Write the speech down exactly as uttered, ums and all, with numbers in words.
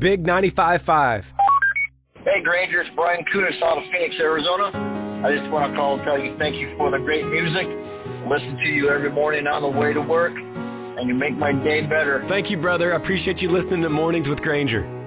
Big ninety-five point five. Hey, Granger, it's Brian Kunis out of Phoenix, Arizona. I just want to call and tell you thank you for the great music. Listen to you every morning on the way to work, and you make my day better. Thank you, brother. I appreciate you listening to Mornings with Granger.